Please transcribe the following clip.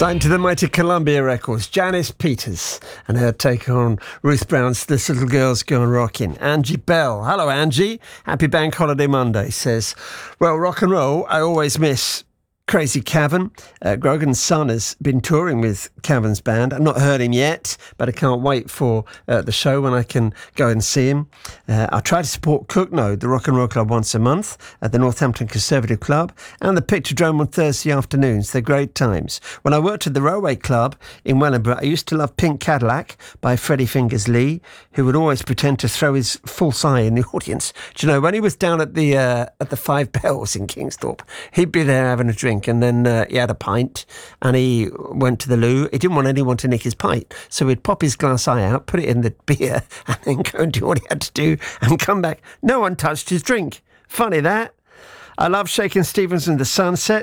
Signed to the mighty Columbia Records, Janice Peters, and her take on Ruth Brown's This Little Girl's Gone Rockin'. Angie Bell. Hello, Angie. Happy Bank Holiday Monday. Says, well, rock and roll, I always miss Crazy Cavan. Grogan's son has been touring with Cavan's band. I've not heard him yet, but I can't wait for the show when I can go and see him. I try to support Cooknode, the Rock and Roll Club, once a month at the Northampton Conservative Club, and the Pictodrome on Thursday afternoons. They're great times. When I worked at the Railway Club in Wellingborough, I used to love Pink Cadillac by Freddie Fingers Lee, who would always pretend to throw his false eye in the audience. Do you know, when he was down at the Five Bells in Kingsthorpe, he'd be there having a drink, and then he had a pint, and he went to the loo. He didn't want anyone to nick his pint, so he'd pop his glass eye out, put it in the beer, and then go and do what he had to do, and come back. No one touched his drink. Funny that. I love Shakin' Stevens and the Sunset.